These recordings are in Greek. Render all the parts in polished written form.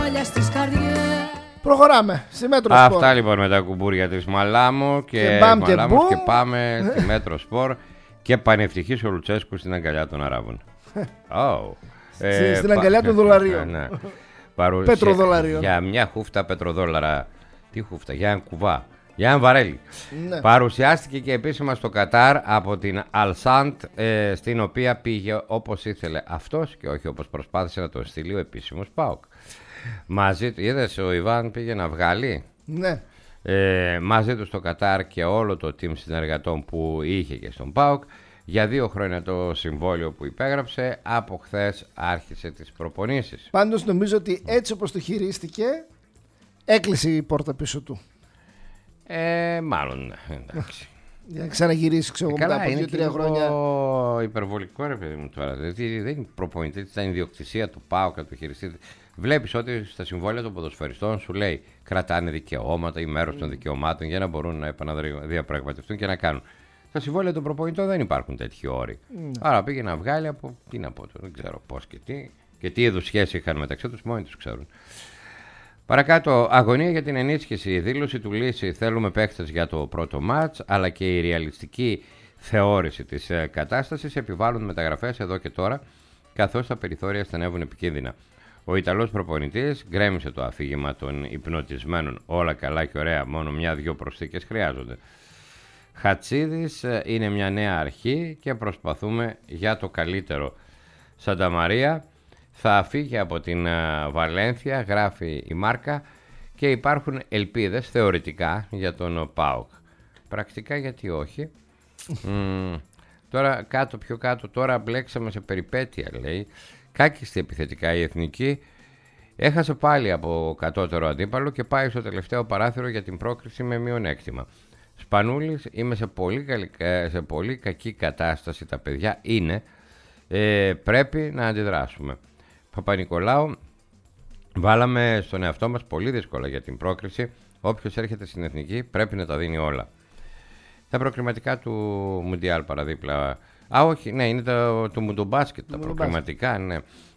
Προχωράμε στη Μέτρο Σπορ. Αυτά λοιπόν με τα κουμπούρια της Μαλάμο και πάμε στη Μέτρο Σπορ και πανευτυχής ο Λουτσέσκου στην αγκαλιά των Αράβων. Στην αγκαλιά των δολαρίων. Ναι. Πετροδολαρίων. Για μια χούφτα πετροδόλαρα. Τι χούφτα, για ένα κουβά. Για ένα βαρέλι. Ναι. Παρουσιάστηκε και επίσημα στο Κατάρ από την Αλσάντ, στην οποία πήγε όπως ήθελε αυτός και όχι όπως προσπάθησε να το στείλει ο επίσημος ΠΑΟΚ. Μαζί του, είδες, ο Ιβάν πήγε να βγάλει. Ναι. Μαζί του στο Κατάρ και όλο το team συνεργατών που είχε και στον ΠΑΟΚ. Για 2 χρόνια το συμβόλαιο που υπέγραψε. Από χθες άρχισε τις προπονήσεις. Πάντως νομίζω ότι έτσι όπως το χειρίστηκε, έκλεισε η πόρτα πίσω του. Μάλλον, εντάξει. Για να ξαναγυρίσει, ξέρω εγώ, μετά από 2-3 χρόνια. Είναι υπερβολικό, ρε παιδί μου, τώρα. Δηλαδή δεν είναι προπονητή, ήταν ιδιοκτησία του ΠΑΟΚ να το χειριστεί. Βλέπεις ότι στα συμβόλαια των ποδοσφαιριστών σου λέει κρατάνε δικαιώματα ή μέρος των δικαιωμάτων για να μπορούν να επαναδιαπραγματευτούν και να κάνουν. Στα συμβόλαια των προπονητών δεν υπάρχουν τέτοιοι όροι. Άρα πήγε να βγάλει από. Τι να πω, δεν ξέρω πώς και τι είδους σχέση είχαν μεταξύ τους, μόνοι τους ξέρουν. Παρακάτω, αγωνία για την ενίσχυση. Η δήλωση του Λύση θέλουμε παίκτες για το πρώτο μάτς, αλλά και η ρεαλιστική θεώρηση της κατάστασης επιβάλλουν μεταγραφές εδώ και τώρα, καθώς τα περιθώρια στενεύουν επικίνδυνα. Ο Ιταλός προπονητής γκρέμισε το αφήγημα των υπνοτισμένων. Όλα καλά και ωραία, μόνο 1-2 προσθήκες χρειάζονται. Χατσίδης είναι μια νέα αρχή και προσπαθούμε για το καλύτερο. Σανταμαρία θα φύγει από την Βαλένθια, γράφει η Μάρκα, και υπάρχουν ελπίδες θεωρητικά για τον ΠΑΟΚ. Πρακτικά γιατί όχι. Τώρα πιο κάτω, τώρα μπλέξαμε σε περιπέτεια, λέει. Κάκιστη επιθετικά η Εθνική. Έχασε πάλι από κατώτερο αντίπαλο και πάει στο τελευταίο παράθυρο για την πρόκριση με μειονέκτημα. Σπανούλης, είμαι σε πολύ κακή κατάσταση, τα παιδιά είναι. Πρέπει να αντιδράσουμε. Παπα-Νικολάου, βάλαμε στον εαυτό μας πολύ δύσκολα για την πρόκριση. Όποιος έρχεται στην Εθνική πρέπει να τα δίνει όλα. Τα προκριματικά του Μουντιάλ παραδίπλα. Όχι, ναι, είναι το Μουντομπάσκετ. Τα προκριματικά, ναι.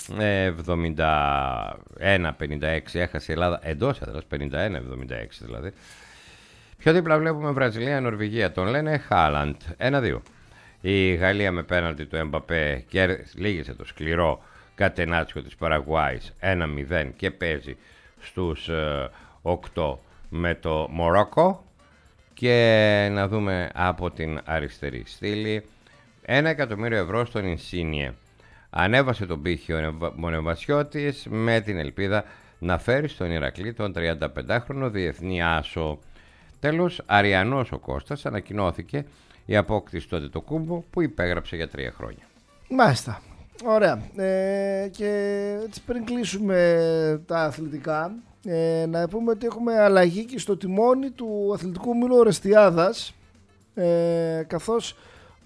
71-56 έχασε η Ελλάδα εντός έδρας, 51-76 δηλαδή. Πιο δίπλα βλέπουμε Βραζιλία-Νορβηγία. Τον λένε Χάλαντ. 1-2. Η Γαλλία με πέναλτι του Εμπαπέ λύγησε το σκληρό Κατενάτσιο της Παραγουάης 1-0 και παίζει στους 8 με το Μορόκο. Και να δούμε από την αριστερή στήλη 1 εκατομμύριο ευρώ στον Ινσίνιε. Ανέβασε τον πύχη ο Μονεβασιώτης με την ελπίδα να φέρει στον Ηρακλή τον 35χρονο διεθνή άσο. Τέλος, Αριανός ο Κώστας, ανακοινώθηκε η απόκτηση του Αντετοκούμπο που υπέγραψε για 3 χρόνια. Μάλιστα. Ωραία. Και έτσι πριν κλείσουμε τα αθλητικά, να πούμε ότι έχουμε αλλαγή και στο τιμόνι του Αθλητικού Ομίλου Ορεστιάδας, καθώς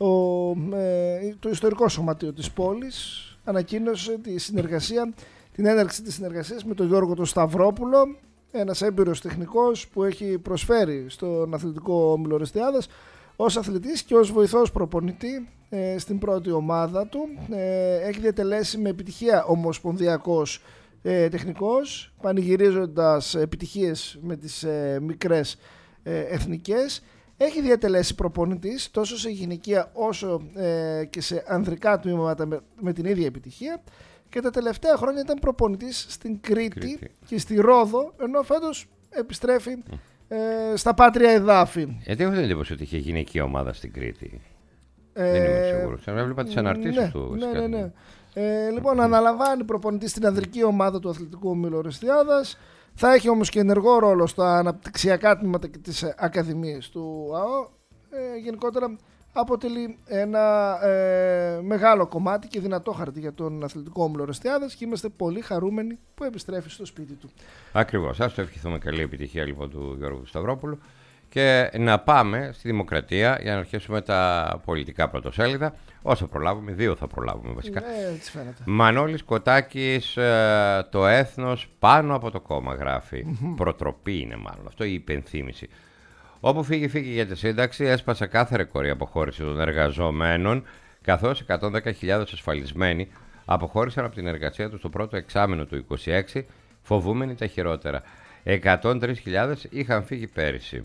το ιστορικό σωματείο της πόλης ανακοίνωσε την έναρξη της συνεργασίας με τον Γιώργο τον Σταυρόπουλο, ένας έμπειρος τεχνικός που έχει προσφέρει στον Αθλητικό Όμιλο Ορεστιάδας ως αθλητής και ως βοηθός προπονητή στην πρώτη ομάδα του. Έχει διατελέσει με επιτυχία ομοσπονδιακός τεχνικός, πανηγυρίζοντας επιτυχίες με τις μικρές εθνικές. Έχει διατελέσει προπονητής τόσο σε γυναικεία όσο και σε ανδρικά τμήματα με την ίδια επιτυχία, και τα τελευταία χρόνια ήταν προπονητής στην Κρήτη και στη Ρόδο, ενώ φέτος επιστρέφει στα πάτρια εδάφη. Γιατί έχω την εντύπωση ότι είχε γυναικεία ομάδα στην Κρήτη. Δεν είμαι σίγουρος. Έβλεπα τις αναρτήσεις του. Ναι. Λοιπόν, αναλαμβάνει προπονητή στην ανδρική ομάδα του Αθλητικού Ομίλου Ορεστιάδας. Θα έχει όμως και ενεργό ρόλο στα αναπτυξιακά τμήματα και τις ακαδημίες του ΑΟ. Γενικότερα αποτελεί ένα μεγάλο κομμάτι και δυνατό χαρτί για τον Αθλητικό Όμιλο Ορεστιάδας και είμαστε πολύ χαρούμενοι που επιστρέφει στο σπίτι του. Ακριβώς. Ας το ευχηθούμε καλή επιτυχία λοιπόν του Γιώργου Σταυρόπουλου και να πάμε στη Δημοκρατία για να αρχίσουμε τα πολιτικά πρωτοσέλιδα. Όσο προλάβουμε, 2 θα προλάβουμε βασικά. Έτσι φαίνεται. Μανώλης Κοτάκης, το έθνος πάνω από το κόμμα, γράφει. Προτροπή είναι μάλλον αυτό, η υπενθύμηση. Όπου φύγει για τη σύνταξη, έσπασε κάθε ρεκόρ η αποχώρηση των εργαζομένων, καθώς 110.000 ασφαλισμένοι αποχώρησαν από την εργασία τους το πρώτο εξάμηνο του 2026, φοβούμενοι τα χειρότερα. 103.000 είχαν φύγει πέρυσι.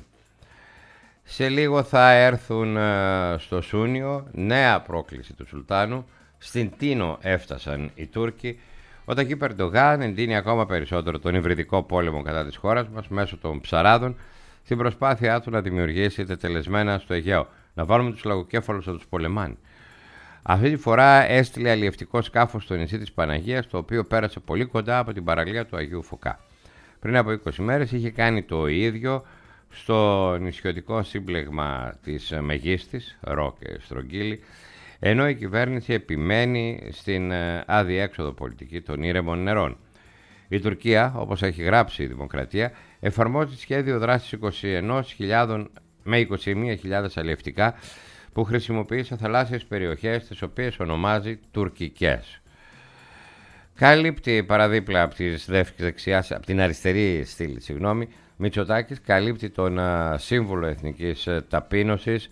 Σε λίγο θα έρθουν στο Σούνιο, νέα πρόκληση του Σουλτάνου. Στην Τίνο έφτασαν οι Τούρκοι. Ο Ταγίπ Ερντογάν εντείνει ακόμα περισσότερο τον υβριδικό πόλεμο κατά της χώρας μας μέσω των ψαράδων στην προσπάθειά του να δημιουργήσει τετελεσμένα στο Αιγαίο. Να βάλουμε τους λαγοκέφαλους να τους πολεμάνε. Αυτή τη φορά έστειλε αλλιευτικό σκάφος στο νησί της Παναγίας, το οποίο πέρασε πολύ κοντά από την παραλία του Αγίου Φωκά. Πριν από 20 μέρες είχε κάνει το ίδιο στο νησιωτικό σύμπλεγμα της Μεγίστης, Ρο και Στρογγύλη, ενώ η κυβέρνηση επιμένει στην αδιέξοδο πολιτική των ήρεμων νερών. Η Τουρκία, όπως έχει γράψει η Δημοκρατία, εφαρμόζει σχέδιο δράσης 21.000 με 21.000 αλλιευτικά που χρησιμοποιεί σε θαλάσσιες περιοχές, τις οποίες ονομάζει τουρκικές. Καλύπτει παραδίπλα από την αριστερή στήλη, Μητσοτάκης καλύπτει τον Σύμβουλο Εθνικής Ταπείνωσης.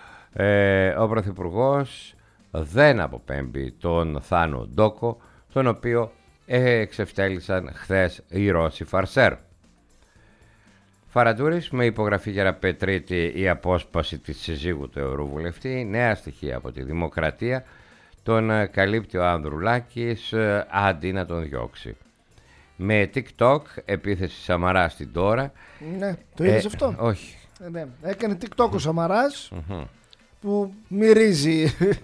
Ο Πρωθυπουργός δεν αποπέμπει τον Θάνο Ντόκο, τον οποίο εξευτέλισαν χθες οι Ρώσοι φαρσέρ. Φαραντούρης με υπογραφή Γεραπετρίτη η απόσπαση της συζύγου του Ευρωβουλευτή, νέα στοιχεία από τη Δημοκρατία, τον καλύπτει ο Ανδρουλάκης αντί να τον διώξει. Με TikTok, επίθεση Σαμαρά στην Τώρα. Ναι, το είδες αυτό? Όχι. Ναι. Έκανε TikTok ο Σαμαράς, που μυρίζει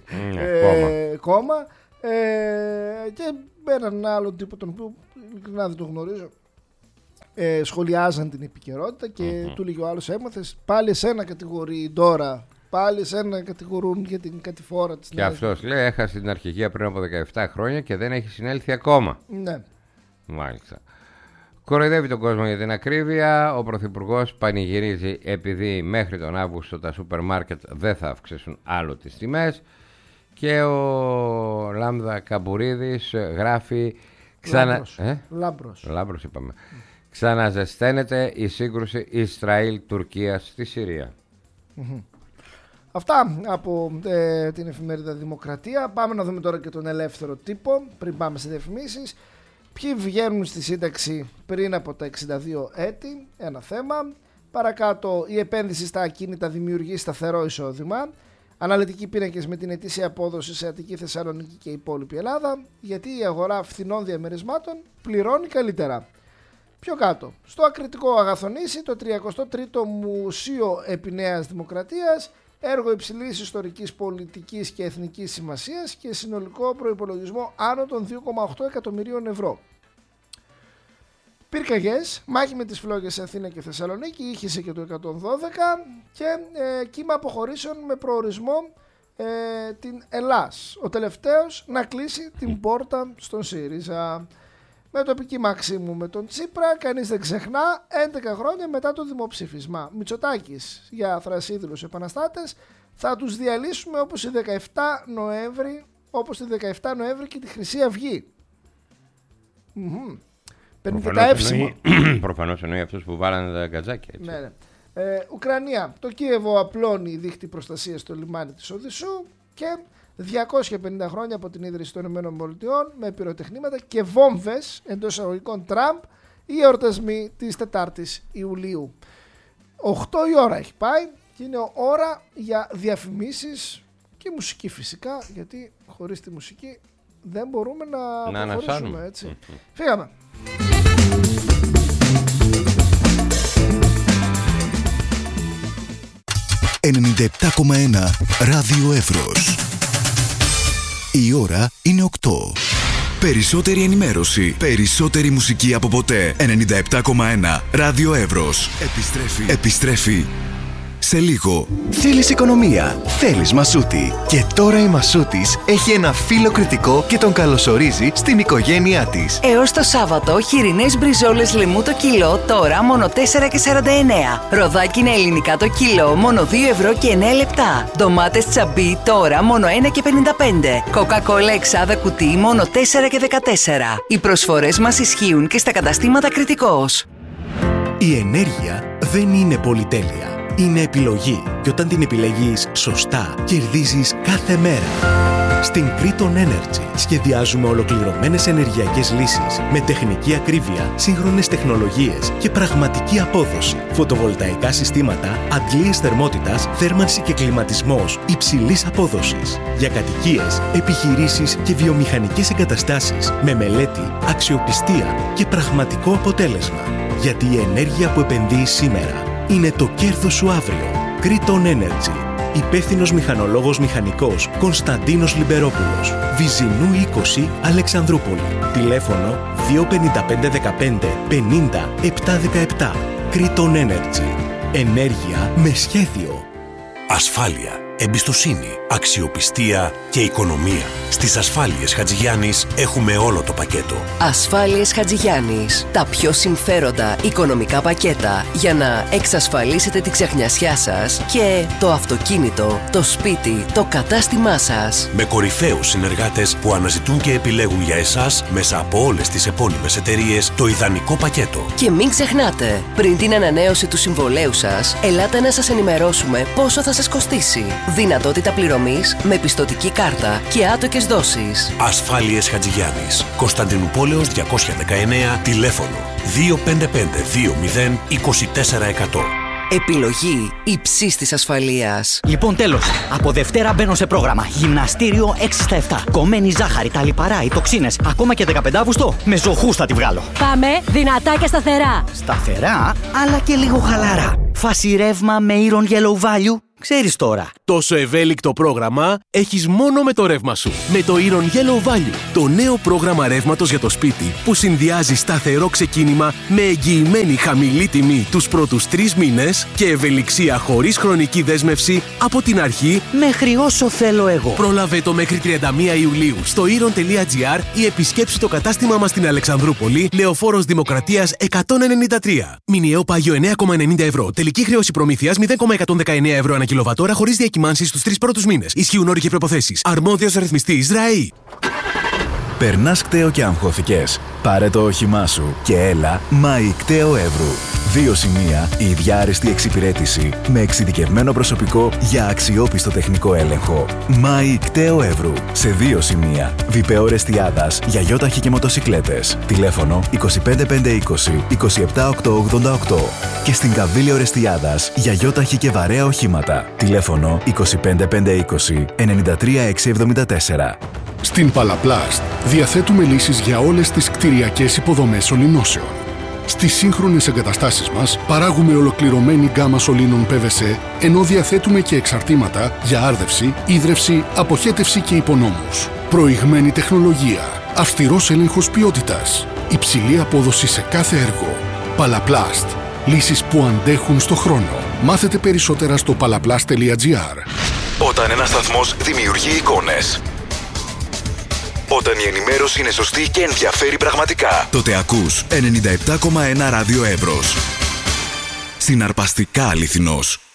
κόμμα, και έναν άλλον τύπο, τον οποίο ειλικρινά δεν το γνωρίζω, σχολιάζαν την επικαιρότητα και του λέγει ο άλλος, έμαθες, πάλι εσένα κατηγορεί η Ντόρα, πάλι εσένα κατηγορούν για την κατηφόρα της. Και αυτός λέει, έχασε την αρχηγία πριν από 17 χρόνια και δεν έχει συνέλθει ακόμα. Ναι. Μάλιστα. Κοροϊδεύει τον κόσμο για την ακρίβεια. Ο Πρωθυπουργός πανηγυρίζει επειδή μέχρι τον Αύγουστο τα σούπερ μάρκετ δεν θα αυξήσουν άλλο τις τιμές. Και ο Λάμδα Καμπουρίδης γράφει Λάμπρος είπαμε. Ξαναζεσταίνεται η σύγκρουση Ισραήλ-Τουρκίας στη Συρία. Αυτά από την εφημερίδα Δημοκρατία. Πάμε να δούμε τώρα και τον ελεύθερο τύπο πριν πάμε σε διαφημίσεις. Ποιοι βγαίνουν στη σύνταξη πριν από τα 62 έτη, ένα θέμα. Παρακάτω, η επένδυση στα ακίνητα δημιουργεί σταθερό εισόδημα. Αναλυτικοί πίνακες με την ετήσια απόδοση σε Αττική, Θεσσαλονίκη και υπόλοιπη Ελλάδα. Γιατί η αγορά φθηνών διαμερισμάτων πληρώνει καλύτερα. Πιο κάτω, στο Ακριτικό Αγαθονήσι, το 33ο Μουσείο επί Νέας Δημοκρατίας, έργο υψηλής ιστορικής, πολιτικής και εθνικής σημασίας και συνολικό προϋπολογισμό άνω των 2,8 εκατομμυρίων ευρώ. Πυρκαγιές, μάχη με τις φλόγες σε Αθήνα και Θεσσαλονίκη, ήχησε και το 112 και κύμα αποχωρήσεων με προορισμό την Ελλάς. Ο τελευταίος να κλείσει την πόρτα στον ΣΥΡΙΖΑ. Με τοπική Μαξίμου με τον Τσίπρα, κανείς δεν ξεχνά, 11 χρόνια μετά το δημοψήφισμα. Μητσοτάκης για θρασίδηλους επαναστάτες, θα τους διαλύσουμε όπως η 17 Νοέμβρη και τη Χρυσή Αυγή. Παίρνει και τα εύσημα. Προφανώς εννοεί αυτούς που βάλανε τα γκατζάκια. Ναι. Ουκρανία, το Κίεβο απλώνει δίχτυ προστασίας στο λιμάνι της Οδυσσού και 250 χρόνια από την ίδρυση των ΗΠΑ με πυροτεχνήματα και βόμβες εντός εισαγωγικών Τραμπ, οι εορτασμοί της 4ης Ιουλίου. 8 η ώρα έχει πάει και είναι ώρα για διαφημίσεις και μουσική φυσικά, γιατί χωρίς τη μουσική δεν μπορούμε να προχωρήσουμε, έτσι. Φύγαμε. «97,1 Ράδιο Εύρος». Η ώρα είναι 8. Περισσότερη ενημέρωση, περισσότερη μουσική από ποτέ. 97,1 Ράδιο Εύρος. Επιστρέφει σε λίγο. Θέλεις οικονομία, θέλεις Μασούτη. Και τώρα η Μασούτης έχει ένα φίλο κριτικό και τον καλωσορίζει στην οικογένειά της. Έως το Σάββατο, χοιρινές μπριζόλες λαιμού το κιλό, τώρα μόνο 4,49. Ροδάκι είναι ελληνικά το κιλό, μόνο 2 ευρώ και 9 λεπτά. Ντομάτες τσαμπί, τώρα μόνο 1,55. Κοκακόλα εξάδα κουτί, μόνο 4,14. Οι προσφορές μας ισχύουν και στα καταστήματα Κριτικός. Η ενέργεια δεν είναι πολυτέλεια. Είναι επιλογή και όταν την επιλέγεις σωστά, κερδίζεις κάθε μέρα. Στην Kriton Energy σχεδιάζουμε ολοκληρωμένες ενεργειακές λύσεις με τεχνική ακρίβεια, σύγχρονες τεχνολογίες και πραγματική απόδοση. Φωτοβολταϊκά συστήματα, αντλίες θερμότητας, θέρμανση και κλιματισμός υψηλής απόδοσης. Για κατοικίες, επιχειρήσεις και βιομηχανικές εγκαταστάσεις με μελέτη, αξιοπιστία και πραγματικό αποτέλεσμα. Γιατί η ενέργεια που επενδύεις σήμερα είναι το κέρδος σου αύριο. Kriton Energy. Υπεύθυνος μηχανολόγος μηχανικός Κωνσταντίνος Λιμπερόπουλος. Βυζινού 20, Αλεξανδρούπολη. Τηλέφωνο 25515 50 717. Kriton Energy. Ενέργεια με σχέδιο. Ασφάλεια, εμπιστοσύνη, αξιοπιστία και οικονομία. Στις Ασφάλειες Χατζηγιάννης έχουμε όλο το πακέτο. Ασφάλειες Χατζηγιάννης. Τα πιο συμφέροντα οικονομικά πακέτα για να εξασφαλίσετε τη ξεχνιασιά σας και το αυτοκίνητο, το σπίτι, το κατάστημά σας. Με κορυφαίους συνεργάτες που αναζητούν και επιλέγουν για εσάς μέσα από όλες τις επώνυμες εταιρείες το ιδανικό πακέτο. Και μην ξεχνάτε, πριν την ανανέωση του συμβολέου σας, ελάτε να σας ενημερώσουμε πόσο θα σας κοστίσει. Δυνατότητα πληρωμής με πιστωτική κάρτα και άτοκες δόσεις. Ασφάλειες Χατζηγιάννης. Κωνσταντινούπολεως 219, τηλέφωνο 25520 24%. Επιλογή υψής της ασφαλείας. Λοιπόν, τέλος. Από Δευτέρα μπαίνω σε πρόγραμμα. Γυμναστήριο 6/7. Κομμένη ζάχαρη, τα λιπαρά, οι τοξίνες. Ακόμα και 15 Αύγουστο με ζωχούς θα τη βγάλω. Πάμε δυνατά και σταθερά. Σταθερά, αλλά και λίγο χαλαρά. Φάση ρεύμα με Iron Yellow Value. Ξέρεις τώρα. Τόσο ευέλικτο πρόγραμμα έχεις μόνο με το ρεύμα σου. Με το Iron Yellow Value. Το νέο πρόγραμμα ρεύματος για το σπίτι που συνδυάζει σταθερό ξεκίνημα με εγγυημένη χαμηλή τιμή τους πρώτους 3 μήνες και ευελιξία χωρίς χρονική δέσμευση από την αρχή μέχρι όσο θέλω εγώ. Πρόλαβε το μέχρι 31 Ιουλίου στο iron.gr ή επισκέψου το κατάστημα μας στην Αλεξανδρούπολη, Λεωφόρος Δημοκρατίας 193. Μηνιαίο πάγιο 9,90 ευρώ. Τελική χρέωση προμήθειας 0,119 ευρώ ανά κιλοβατόρα χωρίς διακυμάνσεις στους 3 πρώτους μήνες. Ισχύουν όροι και προϋποθέσεις. Αρμόδιος ρυθμιστής ΡΑΗ. Περνάς κταίο και αγχώθηκες? Πάρε το όχημά σου και έλα Μάη Κταίο Εύρου. 2 σημεία, η ίδια άριστη εξυπηρέτηση με εξειδικευμένο προσωπικό για αξιόπιστο τεχνικό έλεγχο. Μάη Κταίο Εύρου. Σε 2 σημεία. Βιπεό Ρεστιάδας για γιόταχη και μοτοσικλέτες. Τηλέφωνο 25520 27888. Και στην Καβίλιο Ρεστιάδας για γιόταχη και βαρέα οχήματα. Τηλέφωνο 25520 93674. Στην Παλαπλάστ διαθέτουμε λύσεις για όλες τις κτηριακές υποδομές σωληνώσεων. Στις σύγχρονες εγκαταστάσεις μας παράγουμε ολοκληρωμένη γκάμα σωλήνων PVC, ενώ διαθέτουμε και εξαρτήματα για άρδευση, ίδρυυση, αποχέτευση και υπονόμους. Προηγμένη τεχνολογία, αυστηρός έλεγχος ποιότητας, υψηλή απόδοση σε κάθε έργο. Παλαπλάστ. Λύσεις που αντέχουν στο χρόνο. Μάθετε περισσότερα στο palaplast.gr. Όταν ένας σταθμός δημιουργεί εικόνες, όταν η ενημέρωση είναι σωστή και ενδιαφέρει πραγματικά, τότε ακούς 97,1 ράδιο Εύρος. Συναρπαστικά αληθινός.